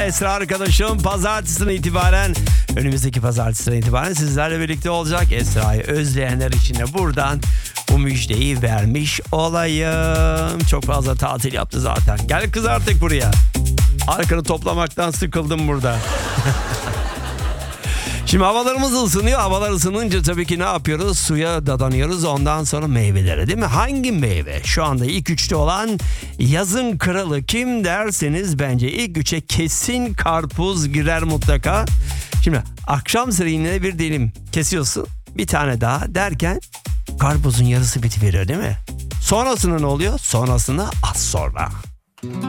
Esra arkadaşım pazartesinden itibaren, önümüzdeki pazartesinden itibaren sizlerle birlikte olacak. Esra'yı özleyenler için de buradan bu müjdeyi vermiş olayım. Çok fazla tatil yaptı zaten. Gel kız artık buraya. Arkanı toplamaktan sıkıldım burada. Şimdi havalarımız ısınıyor. Havalar ısınınca tabii ki ne yapıyoruz? Suya dadanıyoruz. Ondan sonra meyvelere, değil mi? Hangi meyve? Şu anda ilk üçte olan yazın kralı kim derseniz bence ilk üçe kesin karpuz girer mutlaka. Şimdi akşam yine bir dilim kesiyorsun. Bir tane daha derken karpuzun yarısı bitiveriyor, değil mi? Sonrasında ne oluyor? Sonrasında az sonra.